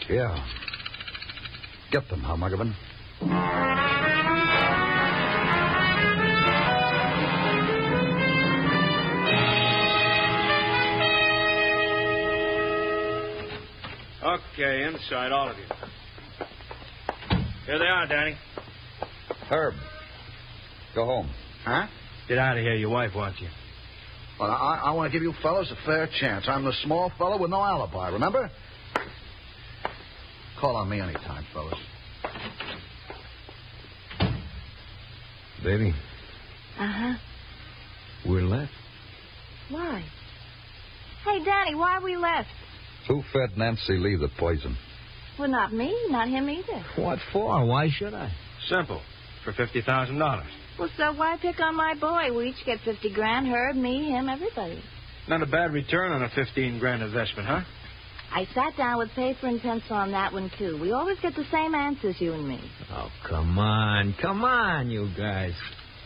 Yeah. Get them, Muggavan. Okay, inside, all of you. Here they are, Danny. Herb, go home. Huh? Get out of here. Your wife wants you. Well, I want to give you fellas a fair chance. I'm the small fellow with no alibi, remember? Call on me anytime, fellas. Baby, Uh-huh. we're left. Why? Hey, Danny, why we left? Who fed Nancy Lee the poison? Well, not me, not him either. What for? Why should I? Simple. For $50,000. Well, so why pick on my boy? We each get $50,000, Herb, me, him, everybody. Not a bad return on a $15,000 investment, huh? I sat down with paper and pencil on that one, too. We always get the same answers, you and me. Oh, come on, you guys.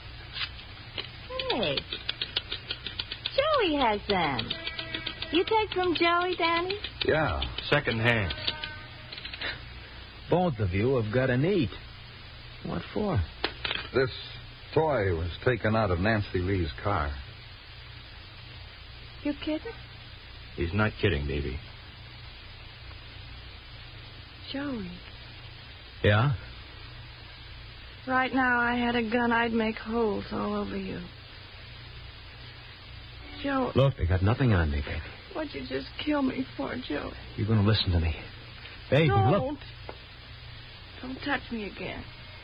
Hey, Joey has them. You take from Joey, Danny? Yeah. Second hand. Both of you have got an eat. What for? This toy was taken out of Nancy Lee's car. You kidding? He's not kidding, baby. Joey. Yeah? Right now, I had a gun, I'd make holes all over you. Joe. Look, they got nothing on me, baby. What'd you just kill me for, Joe? You're going to listen to me. Baby, Don't. look. Don't touch me again.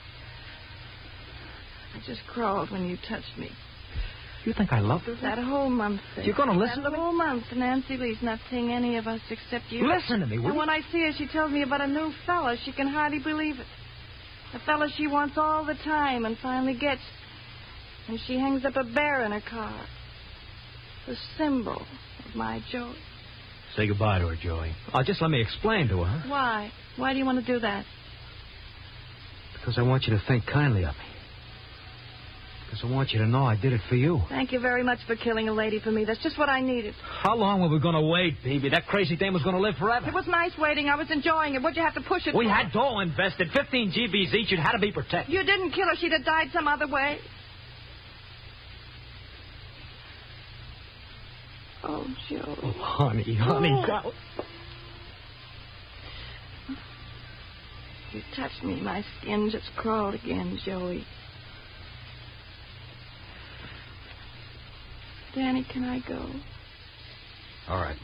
I just crawled when you touched me. You think I love her? That whole month thing. You're going to listen to That me? whole month, Nancy Lee's not seeing any of us except you. Listen to me, will And you? when I see her, she tells me about a new fella. She can hardly believe it. A fella she wants all the time and finally gets. And she hangs up a bear in her car. The symbol of my Joey. Say goodbye to her, Joey. Oh, just let me explain to her. Why? Why do you want to do that? Because I want you to think kindly of me. Because I want you to know I did it for you. Thank you very much for killing a lady for me. That's just what I needed. How long were we going to wait, baby? That crazy dame was going to live forever. It was nice waiting. I was enjoying it. What'd you have to push it We for? had dough invested, 15 GBs each. It had to be protected. You didn't kill her. She'd have died some other way. Oh, Joe. Oh, honey. Oh. You touched me. My skin just crawled again, Joey. Danny, can I go? All right.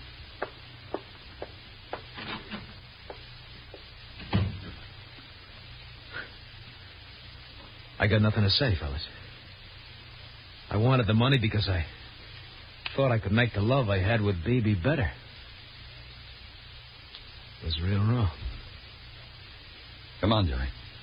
I got nothing to say, fellas. I wanted the money because I thought I could make the love I had with Baby better. It was real wrong. Come on, Joey.